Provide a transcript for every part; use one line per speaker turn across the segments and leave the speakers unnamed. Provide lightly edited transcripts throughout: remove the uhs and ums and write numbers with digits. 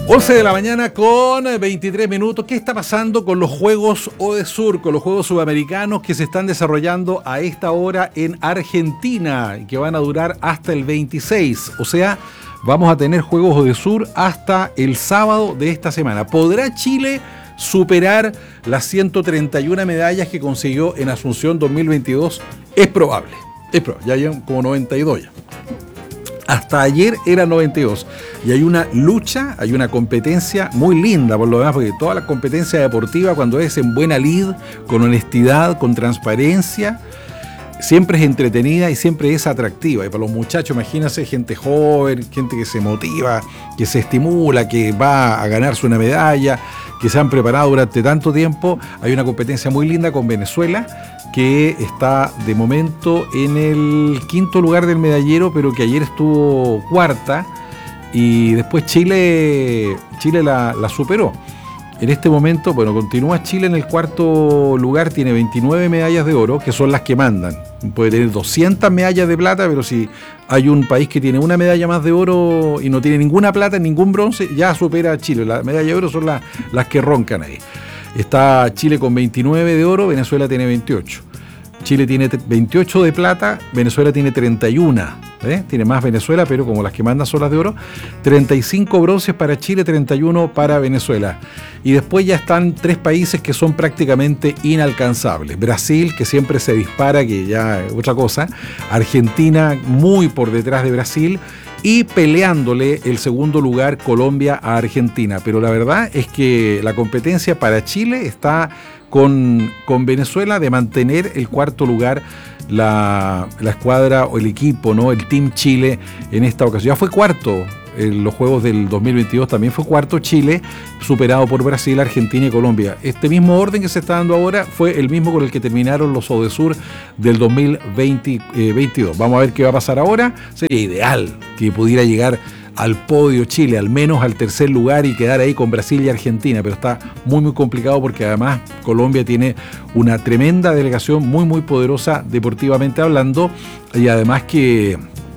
11 de la mañana con 23 minutos. ¿Qué está pasando con los Juegos ODESUR, con los Juegos Sudamericanos que se están desarrollando a esta hora en Argentina y que van a durar hasta el 26? O sea, vamos a tener Juegos ODESUR hasta el sábado de esta semana. ¿Podrá Chile superar las 131 medallas que consiguió en Asunción 2022? Es probable. Ya hay como 92 ya. Hasta ayer era 92. Y hay una lucha, hay una competencia muy linda por lo demás, porque toda la competencia deportiva, cuando es en buena lid, con honestidad, con transparencia, siempre es entretenida y siempre es atractiva. Y para los muchachos, imagínense, gente joven, gente que se motiva, que se estimula, que va a ganarse una medalla, que se han preparado durante tanto tiempo. Hay una competencia muy linda con Venezuela, que está de momento en el quinto lugar del medallero, pero que ayer estuvo cuarta, y después Chile la superó. En este momento, bueno, continúa Chile en el cuarto lugar, tiene 29 medallas de oro, que son las que mandan. Puede tener 200 medallas de plata, pero si hay un país que tiene una medalla más de oro y no tiene ninguna plata, ningún bronce, ya supera a Chile. Las medallas de oro son las que roncan ahí. Está Chile con 29 de oro, Venezuela tiene 28. Chile tiene 28 de plata, Venezuela tiene 31. Tiene más Venezuela, pero como las que mandan son las de oro. 35 bronces para Chile, 31 para Venezuela. Y después ya están tres países que son prácticamente inalcanzables. Brasil, que siempre se dispara, que ya es otra cosa. Argentina, muy por detrás de Brasil. Y peleándole el segundo lugar Colombia a Argentina. Pero la verdad es que la competencia para Chile está con Venezuela de mantener el cuarto lugar la escuadra o el equipo, ¿no? El Team Chile en esta ocasión. Ya fue cuarto en los Juegos del 2022, también fue cuarto Chile, superado por Brasil, Argentina y Colombia. Este mismo orden que se está dando ahora fue el mismo con el que terminaron los ODESUR del 2022. Vamos a ver qué va a pasar ahora. Sería ideal que pudiera llegar al podio Chile, al menos al tercer lugar, y quedar ahí con Brasil y Argentina, pero está muy muy complicado porque además Colombia tiene una tremenda delegación muy poderosa deportivamente hablando, y además que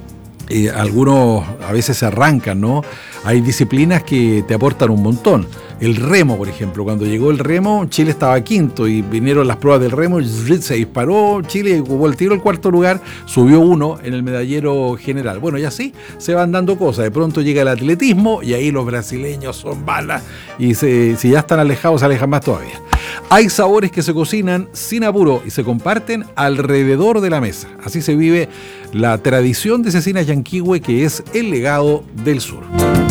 algunos a veces se arrancan, ¿no? Hay disciplinas que te aportan un montón. El remo, por ejemplo, cuando llegó el remo, Chile estaba quinto y vinieron las pruebas del remo, se disparó, Chile ocupó el tiro el cuarto lugar, subió uno en el medallero general. Bueno, y así se van dando cosas. De pronto llega el atletismo y ahí los brasileños son balas y si ya están alejados, se alejan más todavía. Hay sabores que se cocinan sin apuro y se comparten alrededor de la mesa. Así se vive la tradición de Cecina Yanquihue, que es el legado del sur.